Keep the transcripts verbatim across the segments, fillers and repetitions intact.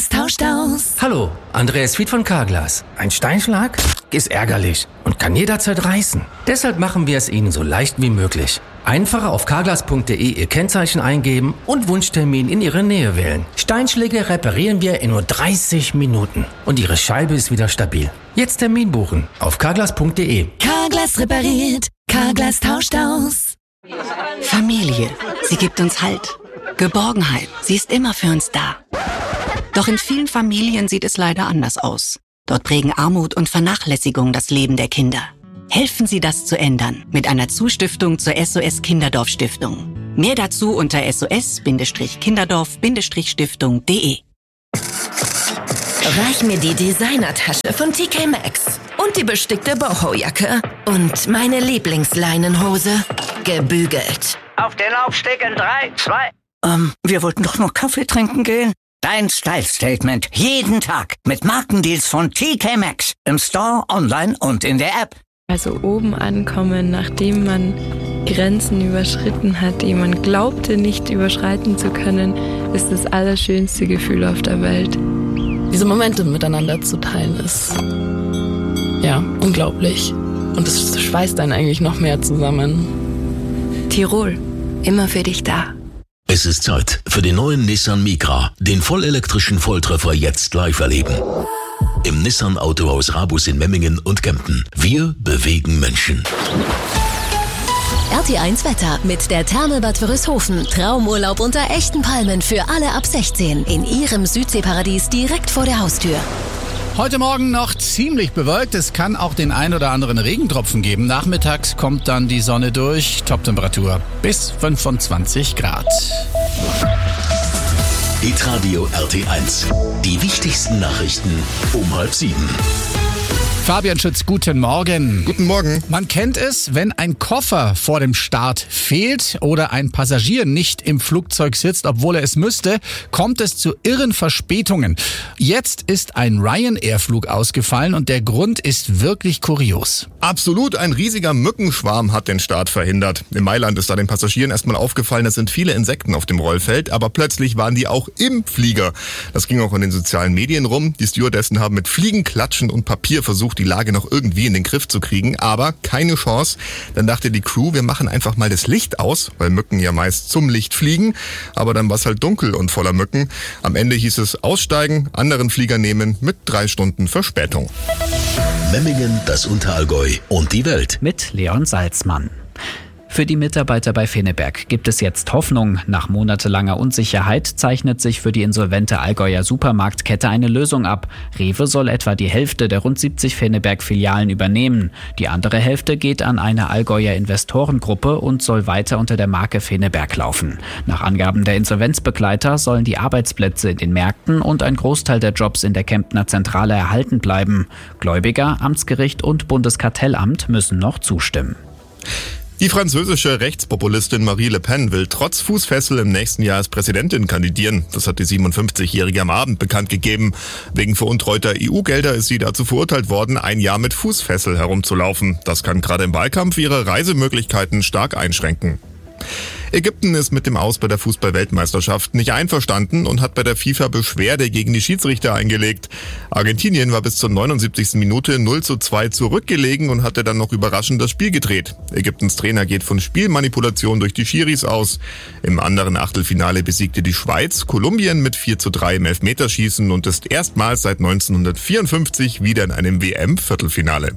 Carglass tauscht aus. Hallo, Andreas Fied von Carglass. Ein Steinschlag ist ärgerlich und kann jederzeit reißen. Deshalb machen wir es Ihnen so leicht wie möglich. Einfach auf carglass punkt de Ihr Kennzeichen eingeben und Wunschtermin in Ihre Nähe wählen. Steinschläge reparieren wir in nur dreißig Minuten und Ihre Scheibe ist wieder stabil. Jetzt Termin buchen auf carglass punkt de. Carglass repariert, Carglass tauscht aus. Familie, sie gibt uns Halt. Geborgenheit, sie ist immer für uns da. Doch in vielen Familien sieht es leider anders aus. Dort prägen Armut und Vernachlässigung das Leben der Kinder. Helfen Sie, das zu ändern mit einer Zustiftung zur S O S Kinderdorf Stiftung. Mehr dazu unter S O S Kinderdorf Stiftung punkt de. Reich mir die Designertasche von T K Maxx und die bestickte Boho-Jacke und meine Lieblingsleinenhose gebügelt. Auf den Laufsteg in drei, zwei... Ähm, wir wollten doch noch Kaffee trinken gehen. Dein Style-Statement jeden Tag mit Markendeals von T K Maxx im Store, online und in der App. Also oben ankommen, nachdem man Grenzen überschritten hat, die man glaubte nicht überschreiten zu können, ist das allerschönste Gefühl auf der Welt. Diese Momente miteinander zu teilen ist, ja, unglaublich. Und es schweißt einen eigentlich noch mehr zusammen. Tirol, immer für dich da. Es ist Zeit für den neuen Nissan Micra, den vollelektrischen Volltreffer jetzt live erleben. Im Nissan Autohaus Rabus in Memmingen und Kempten. Wir bewegen Menschen. R T eins Wetter mit der Therme Bad Wörishofen. Traumurlaub unter echten Palmen für alle ab sechzehn. In Ihrem Südseeparadies direkt vor der Haustür. Heute Morgen noch ziemlich bewölkt. Es kann auch den ein oder anderen Regentropfen geben. Nachmittags kommt dann die Sonne durch. Toptemperatur bis fünfundzwanzig Grad. Hitradio R T eins. Die wichtigsten Nachrichten um halb sieben. Fabian Schütz, guten Morgen. Guten Morgen. Man kennt es, wenn ein Koffer vor dem Start fehlt oder ein Passagier nicht im Flugzeug sitzt, obwohl er es müsste, kommt es zu irren Verspätungen. Jetzt ist ein Ryanair-Flug ausgefallen und der Grund ist wirklich kurios. Absolut, ein riesiger Mückenschwarm hat den Start verhindert. In Mailand ist da den Passagieren erstmal aufgefallen, es sind viele Insekten auf dem Rollfeld, aber plötzlich waren die auch im Flieger. Das ging auch in den sozialen Medien rum. Die Stewardessen haben mit Fliegen, Klatschen und Papier versucht, die Lage noch irgendwie in den Griff zu kriegen, aber keine Chance. Dann dachte die Crew, wir machen einfach mal das Licht aus, weil Mücken ja meist zum Licht fliegen, aber dann war es halt dunkel und voller Mücken. Am Ende hieß es aussteigen, anderen Flieger nehmen mit drei Stunden Verspätung. Memmingen, das Unterallgäu und die Welt. Mit Leon Salzmann. Für die Mitarbeiter bei Feneberg gibt es jetzt Hoffnung. Nach monatelanger Unsicherheit zeichnet sich für die insolvente Allgäuer Supermarktkette eine Lösung ab. Rewe soll etwa die Hälfte der rund siebzig Feneberg-Filialen übernehmen. Die andere Hälfte geht an eine Allgäuer Investorengruppe und soll weiter unter der Marke Feneberg laufen. Nach Angaben der Insolvenzbegleiter sollen die Arbeitsplätze in den Märkten und ein Großteil der Jobs in der Kemptner Zentrale erhalten bleiben. Gläubiger, Amtsgericht und Bundeskartellamt müssen noch zustimmen. Die französische Rechtspopulistin Marie Le Pen will trotz Fußfessel im nächsten Jahr als Präsidentin kandidieren. Das hat die siebenundfünfzigjährige am Abend bekannt gegeben. Wegen veruntreuter E U-Gelder ist sie dazu verurteilt worden, ein Jahr mit Fußfessel herumzulaufen. Das kann gerade im Wahlkampf ihre Reisemöglichkeiten stark einschränken. Ägypten ist mit dem Aus bei der Fußball-Weltmeisterschaft nicht einverstanden und hat bei der FIFA Beschwerde gegen die Schiedsrichter eingelegt. Argentinien war bis zur neunundsiebzigsten Minute null zu zwei zurückgelegen und hatte dann noch überraschend das Spiel gedreht. Ägyptens Trainer geht von Spielmanipulation durch die Schiris aus. Im anderen Achtelfinale besiegte die Schweiz Kolumbien mit vier zu drei im Elfmeterschießen und ist erstmals seit neunzehnhundertvierundfünfzig wieder in einem W M-Viertelfinale.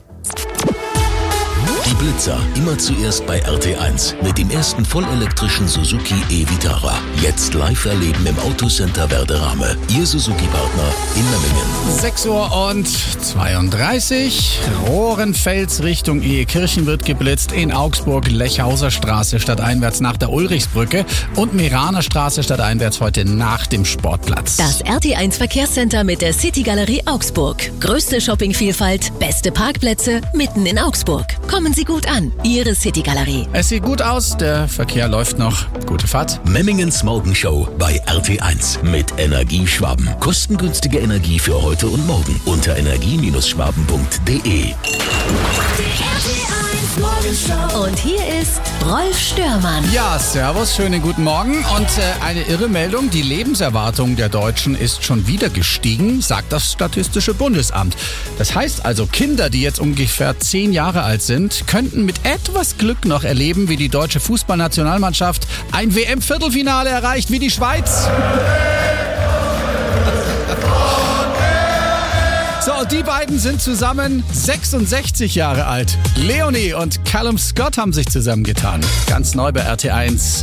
Die Blitzer, immer zuerst bei R T eins mit dem ersten vollelektrischen Suzuki e-Vitara. Jetzt live erleben im Autocenter Werderame. Ihr Suzuki-Partner in Memmingen. sechs Uhr und zweiunddreißig. Rohrenfels Richtung Ehekirchen wird geblitzt. In Augsburg Lechhauser Straße stadteinwärts nach der Ulrichsbrücke und Meraner Straße stadteinwärts heute nach dem Sportplatz. Das R T eins Verkehrscenter mit der City Galerie Augsburg. Größte Shoppingvielfalt, beste Parkplätze mitten in Augsburg. Kommen Sie gut an. Ihre City Galerie. Es sieht gut aus, der Verkehr läuft noch. Gute Fahrt. Memmingens Morgenshow bei R T eins mit Energie Schwaben. Kostengünstige Energie für heute und morgen unter energie Bindestrich schwaben punkt de. R T eins Morgenshow. Und hier ist Rolf Störmann. Ja, servus, schönen guten Morgen. Und äh, eine irre Meldung, die Lebenserwartung der Deutschen ist schon wieder gestiegen, sagt das Statistische Bundesamt. Das heißt also, Kinder, die jetzt ungefähr zehn Jahre alt sind, könnten mit etwas Glück noch erleben, wie die deutsche Fußballnationalmannschaft ein W M-Viertelfinale erreicht, wie die Schweiz. So, und die beiden sind zusammen sechsundsechzig Jahre alt. Leonie und Callum Scott haben sich zusammengetan. Ganz neu bei R T eins.